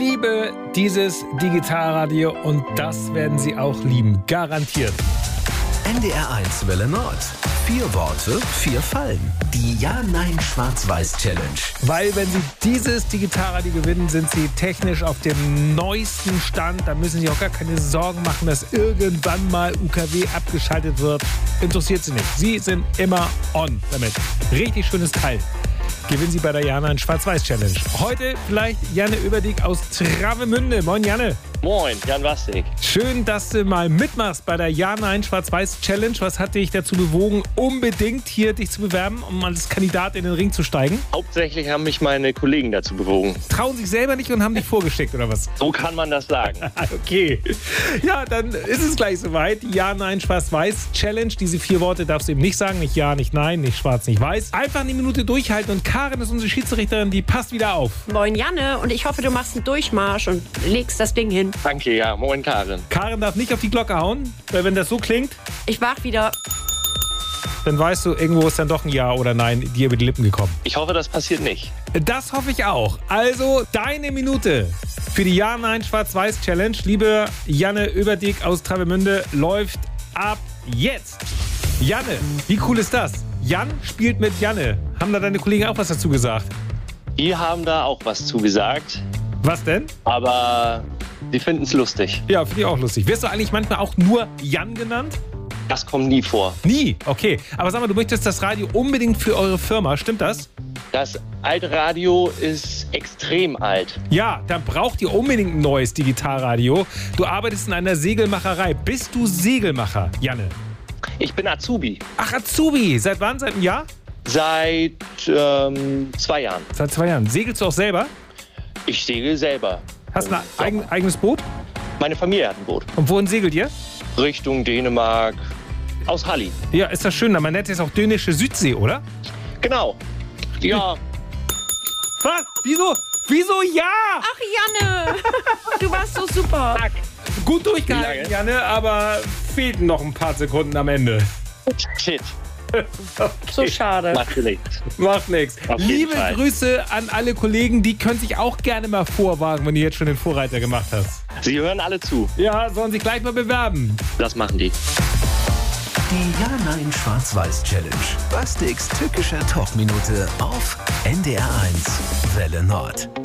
liebe dieses Digitalradio und das werden Sie auch lieben. Garantiert. NDR1 Welle Nord. 4 Worte, 4 Fallen. Die Ja-Nein-Schwarz-Weiß-Challenge. Weil wenn Sie dieses Digitalradio gewinnen, sind Sie technisch auf dem neuesten Stand. Da müssen Sie auch gar keine Sorgen machen, dass irgendwann mal UKW abgeschaltet wird. Interessiert Sie nicht. Sie sind immer on damit. Richtig schönes Teil. Gewinnen Sie bei der Ja-Nein-Schwarz-Weiß-Challenge. Heute vielleicht Janne Überdiek aus Travemünde. Moin Janne. Moin, Jan Wastig. Schön, dass du mal mitmachst bei der Ja-Nein-Schwarz-Weiß-Challenge. Was hat dich dazu bewogen, unbedingt hier dich zu bewerben, um als Kandidat in den Ring zu steigen? Hauptsächlich haben mich meine Kollegen dazu bewogen. Trauen sich selber nicht und haben dich vorgeschickt, oder was? So kann man das sagen. Okay. Ja, dann ist es gleich soweit. Die Ja-Nein-Schwarz-Weiß-Challenge. Diese 4 Worte darfst du eben nicht sagen. Nicht Ja, nicht Nein, nicht Schwarz, nicht Weiß. Einfach eine Minute durchhalten und Karin ist unsere Schiedsrichterin, die passt wieder auf. Moin Janne, und ich hoffe, du machst einen Durchmarsch und legst das Ding hin. Danke, ja. Moin, Karin. Karin darf nicht auf die Glocke hauen, weil wenn das so klingt, Ich wach wieder. dann weißt du, irgendwo ist dann doch ein Ja oder Nein dir über die Lippen gekommen. Ich hoffe, das passiert nicht. Das hoffe ich auch. Also deine Minute für die Ja-Nein-Schwarz-Weiß-Challenge. Liebe Janne Überdiek aus Travemünde, läuft ab jetzt. Janne, wie cool ist das? Jan spielt mit Janne. Haben da deine Kollegen auch was dazu gesagt? Die haben da auch was zugesagt, Was denn? aber sie finden es lustig. Ja, finde ich auch lustig. Wirst du eigentlich manchmal auch nur Jan genannt? Das kommt nie vor. Nie? Okay. Aber sag mal, du möchtest das Radio unbedingt für eure Firma. Stimmt das? Das alte Radio ist extrem alt. Ja, dann braucht ihr unbedingt ein neues Digitalradio. Du arbeitest in einer Segelmacherei. Bist du Segelmacher, Janne? Ich bin Azubi. Ach, Azubi. Seit wann? Seit einem Jahr? Seit 2 Jahren. Seit 2 Jahren. Segelst du auch selber? Ich segel selber. Hast du ein eigenes Boot? Meine Familie hat ein Boot. Und wohin segelt ihr? Richtung Dänemark. Aus Halli. Ja, ist das schön. Man nennt es auch dänische Südsee, oder? Genau. Ja. Was? Wieso? Wieso ja? Ach Janne, du warst so super. Gut durchgehalten, Wie lange? Janne, aber fehlten noch ein paar Sekunden am Ende. Shit. So schade. Macht nichts. Macht nichts. Auf jeden Liebe Fall. Grüße an alle Kollegen, die können sich auch gerne mal vorwagen, wenn du jetzt schon den Vorreiter gemacht hast. Sie hören alle zu. Ja, sollen sich gleich mal bewerben. Das machen die. Die Ja-Nein-Schwarz-Weiß-Challenge. Bastiks tückischer Talkminute auf NDR1 Welle Nord.